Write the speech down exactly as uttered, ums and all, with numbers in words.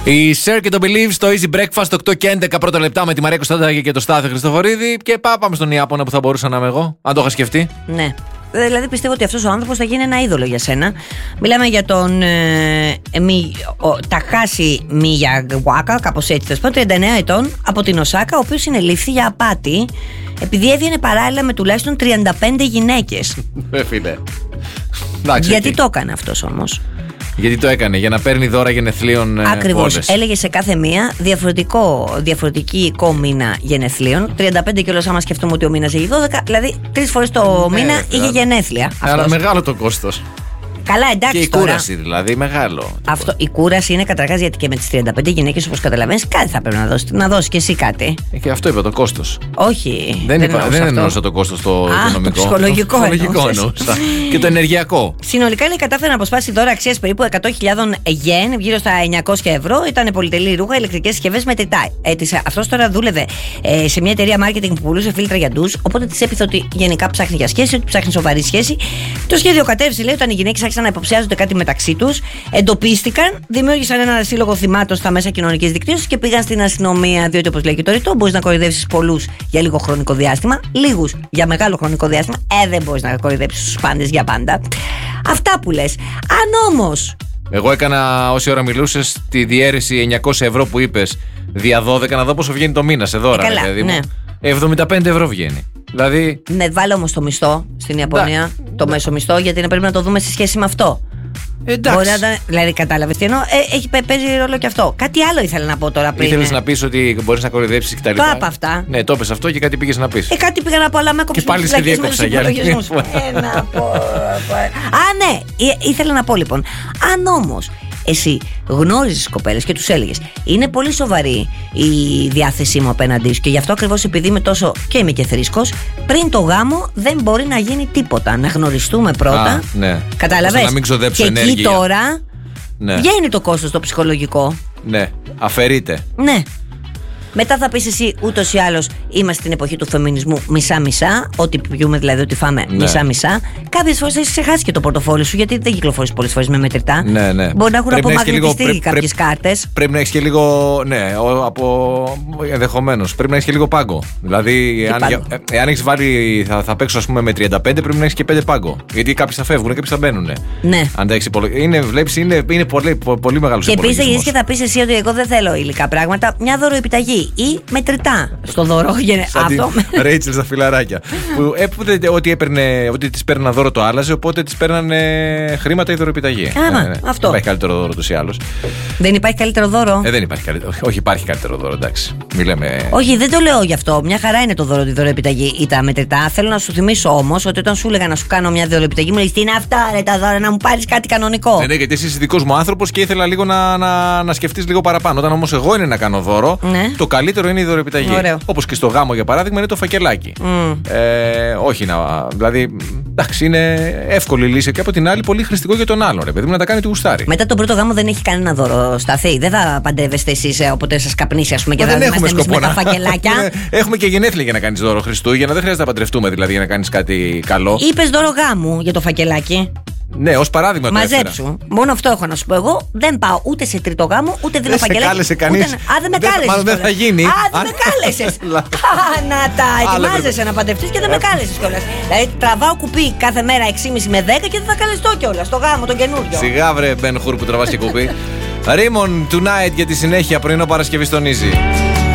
Η Cher και το Believe στο Easy Breakfast οκτώ και έντεκα πρώτα λεπτά με τη Μαρία Κωνσταντάκη και το Στάθη Χριστοφορίδη. Και πάμε στον Ιάπωνα που θα μπορούσα να είμαι εγώ, αν το είχα σκεφτεί. Ναι. Δηλαδή πιστεύω ότι αυτός ο άνθρωπος θα γίνει ένα είδωλο για σένα. Μιλάμε για τον ε, μη, ο, Τακάσι Μιγιαγουάκα, κάπως έτσι θα σου πω, τριάντα εννέα ετών, από την Οσάκα, ο οποίος συνελήφθη για απάτη επειδή έβγαινε παράλληλα με τουλάχιστον τριάντα πέντε γυναίκες. Ε, φίλε. Γιατί okay. το έκανε αυτός όμως? Γιατί το έκανε, για να παίρνει δώρα γενεθλίων. Ακριβώς. Έλεγε σε κάθε μία διαφορετικό, διαφορετικό μήνα γενεθλίων. τριάντα πέντε κιόλας, άμα σκεφτούμε ότι ο μήνας έχει δώδεκα. Δηλαδή, τρεις φορές το ναι, μήνα είχε γενέθλια. Αλλά μεγάλο το κόστος. Καλά, εντάξει. Και η τώρα. κούραση δηλαδή, μεγάλο. Αυτό, η κούραση είναι καταρχάς γιατί και με τις τριάντα πέντε γυναίκες, όπως καταλαβαίνεις, κάτι θα πρέπει να δώσει. Να δώσει και εσύ κάτι. Ε, και αυτό είπα, το κόστος. Όχι. Δεν, δεν, δεν εννοούσα το κόστος το Α, οικονομικό. Το ψυχολογικό, το ψυχολογικό εννοούσα. Και το ενεργειακό. Συνολικά λέει κατάφερε να αποσπάσει δώρα αξίας περίπου εκατό χιλιάδες γεν, γύρω στα εννιακόσια ευρώ. Ήταν πολυτελή ρούχα, ηλεκτρικές συσκευές μετρητά. Ε, αυτός τώρα δούλευε ε, σε μια εταιρεία marketing που πουλούσε φίλτρα για ντους. Οπότε της έπειθε ότι γενικά ψάχνει για σχέση, ότι ψάχνει σοβαρή σχέση. Το σχέδιο κατέρευσε, λέει, όταν οι γυναίκες άρχισαν να υποψιάζονται κάτι μεταξύ τους, εντοπίστηκαν, δημιούργησαν ένα σύλλογο θυμάτων στα μέσα κοινωνικής δικτύωσης και πήγαν στην αστυνομία. Διότι, όπως λέει και το ρητό, μπορείς να κοροϊδεύσεις πολλούς για λίγο χρονικό διάστημα, λίγους για μεγάλο χρονικό διάστημα. Ε, δεν μπορείς να κοροϊδεύσεις τους πάντες για πάντα. Αυτά που λες. Αν όμως. Εγώ έκανα όση ώρα μιλούσες τη διαίρεση εννιακόσια ευρώ που είπες δια δώδεκα, να δω πόσο βγαίνει το μήνα σε δώρα. Ε, καλά, δηλαδή, ναι. εβδομήντα πέντε ευρώ βγαίνει. Δηλαδή. Ναι, βάλε όμως το μισθό στην Ιαπωνία, Δα... το μέσο μισθό, γιατί είναι πρέπει να το δούμε σε σχέση με αυτό. Εντάξει. Μπορεί να, δηλαδή, κατάλαβες τι εννοώ. Ε, έχει παίζει ρόλο και αυτό. Κάτι άλλο ήθελα να πω τώρα πριν. Ήθελες να πεις ότι μπορείς να κοροϊδέψεις και τα λοιπά. Το είπα αυτά. Ναι, το είπες αυτό και κάτι πήγες να πεις. Ε, κάτι πήγα να πω, αλλά με έκοψε. Και πάλι σε διέκοψα για άλλη. Ε, να πω. Α, ναι, ήθελα να πω λοιπόν. Αν όμως εσύ γνώριζες κοπέλες και τους έλεγες είναι πολύ σοβαρή η διάθεσή μου απέναντί σου και γι' αυτό ακριβώς επειδή είμαι τόσο και είμαι και θρήσκος, πριν το γάμο δεν μπορεί να γίνει τίποτα. Να γνωριστούμε πρώτα. Α, ναι. Καταλαβες. Να μην ξοδέψω και ενέργεια. εκεί τώρα ναι. βγαίνει το κόστος το ψυχολογικό. Ναι, αφαιρείται. Ναι. Μετά θα πεις εσύ, ούτως ή άλλως είμαστε στην εποχή του φεμινισμού μισά-μισά. Ό,τι πιούμε δηλαδή, ό,τι φάμε ναι. μισά-μισά. Κάποιες φορές έχεις ξεχάσει και το πορτοφόλι σου, γιατί δεν κυκλοφορείς πολλές φορές με μετρητά. Ναι, ναι. Μπορεί να έχουν απομαγνητιστεί κάποιες κάρτες. Πρέπει να έχεις και λίγο. Ναι, από. Ενδεχομένως. Πρέπει να έχεις και λίγο πάγκο. Δηλαδή, εάν, εάν έχεις βάλει. Θα, θα παίξω, ας πούμε, με τριάντα πέντε, πρέπει να έχεις και πέντε πάγκο. Γιατί κάποιοι θα φεύγουν, κάποιοι θα μπαίνουν. Ναι. Αν τα έχεις υπολογίσει. Είναι, βλέπεις, είναι, είναι πολύ, πολύ μεγάλο υπολογισμό. Και επίσης θα γυρίσει και θα πεις εσύ ότι εγώ δεν θέλω υλικά πράγματα. Μια δωροεπιταγή. Ή μετρητά στο δώρο. Αυτό. Ρέιτσελ στα φιλαράκια. Που έπρεπε ότι, έπαιρνε, ότι της παίρναν δώρο το άλλαζε, οπότε της παίρνανε χρήματα ή δωροεπιταγή. Άμα, ναι, ναι. Αυτό. Δεν υπάρχει καλύτερο δώρο ούτως ή άλλως. Δεν υπάρχει καλύτερο δώρο. Ε, δεν υπάρχει καλύτερο. Όχι, υπάρχει καλύτερο δώρο, εντάξει. Μιλάμε. Όχι, δεν το λέω γι' αυτό. Μια χαρά είναι το δώρο, τη δωροεπιταγή ή τα μετρητά. Θέλω να σου θυμίσω όμως ότι όταν σου έλεγα να σου κάνω μια δωροεπιταγή, μου λέει τι είναι αυτά, ρε τα δώρα, να μου πάρεις κάτι κανονικό. Ναι, ναι, γιατί εσύ είσαι δικός μου άνθρωπος και ήθελα λίγο να, να, να σκεφτείς λίγο παραπάνω. Όταν όμως εγώ είναι να κάνω δώρο, ναι. το καλύτερο είναι η δωροεπιταγή. Όπως και στο γάμο για παράδειγμα είναι το φακελάκι. Mm. Ε, όχι να. Δηλαδή, εντάξει, είναι εύκολη λύση και από την άλλη πολύ χρηστικό για τον άλλον. Ρε παιδί μου, να τα κάνει του γουστάρι. Μετά τον πρώτο γάμο δεν έχει κανένα δώρο, Σταθή. Δεν θα παντεύεστε εσείς όποτε σας καπνίσει, ας πούμε, και Μα θα δεν έχουμε σκοπό με τα φακελάκια. Έχουμε και γενέθλια για να κάνεις δώρο Χριστούγεννα. Δεν χρειάζεται να παντρευτούμε δηλαδή για να κάνεις κάτι καλό. Είπες δώρο γάμου για το φακελάκι. Ναι, ως παράδειγμα. Μαζέψου. Μόνο αυτό έχω να σου πω. Εγώ δεν πάω ούτε σε τρίτο γάμο, ούτε δίνω φακελάκι. Δεν κάλεσε κανείς. Ούτε... Α, δεν με κάλεσες. Μάλλον δεν θα γίνει. Α, δεν με κάλεσες. Ανάτα, ετοιμάζεσαι να παντρευτείς και δεν με κάλεσες κιόλας. Δηλαδή τραβάω κουπί κάθε μέρα έξι και μισή με δέκα και δεν θα καλεστώ κιόλας. Στο γάμο, τον καινούριο. Σιγά βρε Μπεν Χουρ που τραβάς και κουπί. Ρίμον Tonight για τη συνέχεια πρωινό Παρασκευή στον Easy.